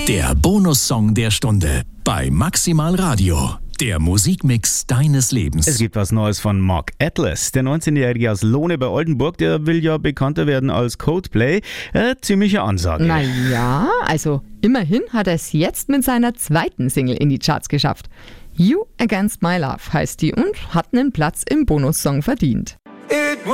Der Bonussong der Stunde bei Maximal Radio. Der Musikmix deines Lebens. Es gibt was Neues von Mark Atlas. Der 19-Jährige aus Lohne bei Oldenburg, der will ja bekannter werden als Coldplay. Ziemliche Ansage. Naja, also immerhin hat er es jetzt mit seiner zweiten Single in die Charts geschafft. You Against My Love heißt die und hat einen Platz im Bonussong verdient.